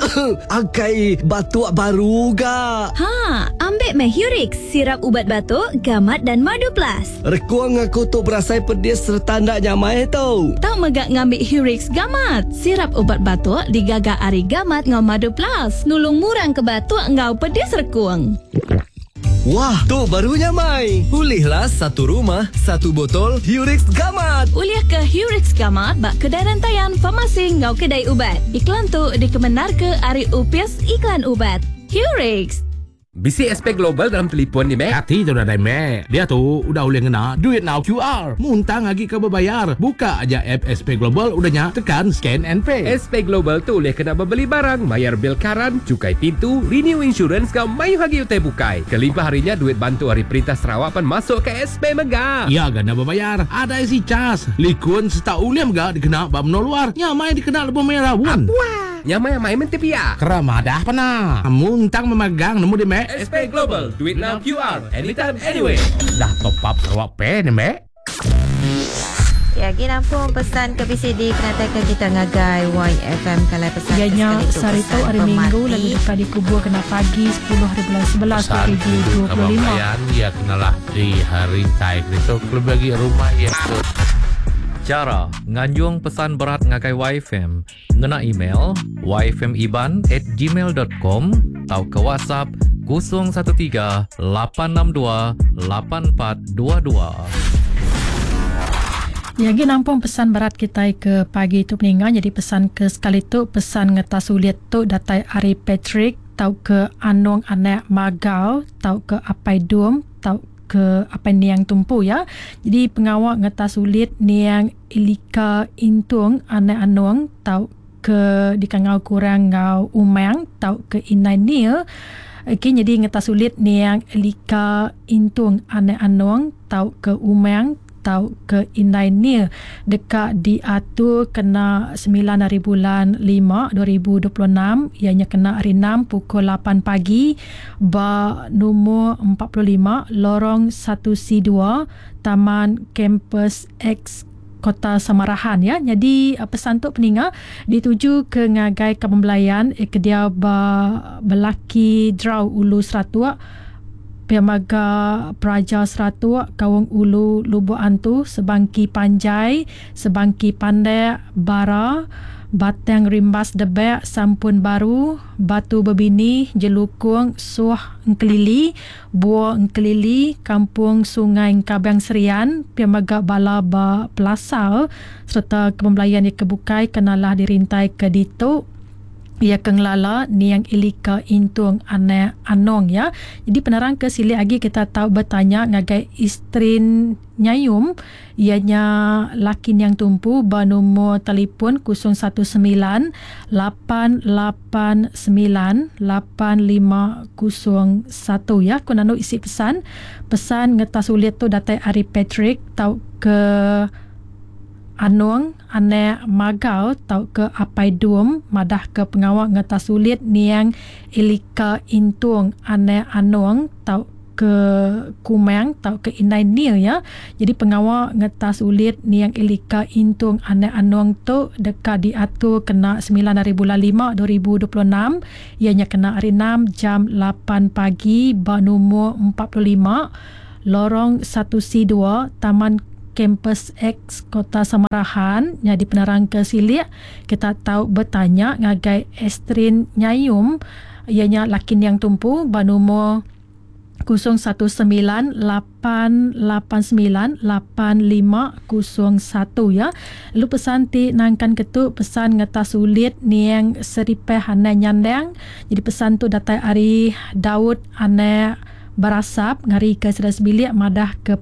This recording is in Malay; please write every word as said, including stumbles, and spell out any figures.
Angkai batuk baru ga. Ha, ambil Mahurix, sirap ubat batuk, gamat dan madu plus. Rekuang aku tu berasai pedis serta ndak nyamai tau. Tak megak ngambil Hurix gamat. Sirap ubat batuk digagak ari gamat ngau madu plus. Nulung murang ke batuk ngau pedis rekuang. Wah, tu barunya Mai. Pulihlah satu rumah, satu botol Hurix Gamat. Uliah ke Hurix Gamat bak kedai rantaian farmasi ngau kedai ubat. Iklan tu dikebenar ke Ari Upis Iklan Ubat. Hurix. Bisi S P Global dalam telefon ni, Mek. Hati tu dah, Mek. Dia tu udah boleh kena Duit Now Q R. Muntang lagi ke berbayar. Buka aja app S P Global, udahnya tekan Scan and Pay. S P Global tu boleh kena membeli barang, bayar bil karan, cukai pintu, renew insurance kau mayu hagi utai bukai. Kelimpah harinya duit bantu hari Perintah Sarawak pan masuk ke S P Mega. Ya, gana berbayar. Ada isi cas. Likun seta uliam ga dikena bab no luar. Nyamai dikena lebih merah wan. Wah, nyamai mai mentepia. Keramadah pernah. Muntang memegang nemu di, Mek. S P Global, Duit Now Q R, anytime, anyway. Dah top up Sarawak Pay ni, Mek. Ya, lagi nampung pesan ke B C D kenatakan kita ngagai Y F M kalau pesan ianya sehari tu hari Minggu lalu dekat dikubur kena pagi sepuluh hari bulan sebelas dua ribu dua puluh lima. Ya kenalah di hari taik itu kalau bagi rumah ya tu. Cara nganjung pesan berat ngagai Y F M ngena email y f m iban at gmail dot com atau ke WhatsApp kosong satu tiga lapan enam dua lapan empat dua dua. Ya, lagi nampung pesan berat kita ke pagi tu peninggal. Jadi pesan ke sekali tu pesan ngeta sulit tu datai Ari Patrick tau ke Anong anak Magau tau ke Apai Dum tau ke apa ni yang tumpu ya. Jadi pengawak ngeta sulit ni yang Ilika Intung anak Anong tau ke dikangau kurang ngau Umang tau ke Inai Nia. Okay, jadi ngeta sulit ni yang Ilika Intung anak Anong tau ke Umang tau ke Inai Nia dekat diatur kena sembilan hari bulan lima dua ribu dua puluh enam, ianya kena hari enam pukul lapan pagi ba nombor empat puluh lima lorong satu C dua Taman Kampus X Kota Samarahan ya. Jadi pesan tu peninga dituju ke ngagai kepembelayan eh, ke dia ba belaki draw ulu seratua Piamaga Praja Seratua Kawang Ulu Lubuk Antu Sebangki Panjai Sebangki Pandai Bara Batang Rimbas Debek Sampun Baru Batu Bebini Jelukung Suh Engkelili Buah Engkelili Kampung Sungai Kabang Serian Piamaga Balaba Pelasal serta kepembelayan yang kebukai kenalah dirintai ke Dito ia kenglala ni yang Ilika Intung anak Anong ya. Jadi penerang ke sili lagi kita tahu bertanya ngagai istrin Nyayum ianya lakin yang tumpu ba nombor telefon kosong satu sembilan lapan lapan sembilan lapan lima kosong satu ya. Kunano isi pesan pesan ngeta sulit tu datai Ari Patrick tau ke Anong anak Magau tau ke Apai Dum madah ke pengawak ngeta sulit ni yang Ilika Intung anak Anong tau ke Kumang tau ke Inai Nia ya. Jadi pengawak ngeta sulit ni yang Ilika Intung anak Anong tu dekat diatur kena sembilan hari bulan lima dua ribu dua puluh enam, ianya kena hari enam jam lapan pagi ba nombor empat puluh lima lorong satu C dua Taman Kampus X Kota Samarahan. Jadi penerang ke silik kita tahu bertanya ngagai Estrin Nyayum ianya lakin yang tumpu ba nombor kosong satu sembilan lapan lapan sembilan lapan lima kosong satu ya. Lu pesan ti nangkan ketuk pesan ngeta sulit ni yang seripeh hana nyandang. Jadi pesan tu datai Ari Daud anak Barasap ngari ke sedas bilik madah ke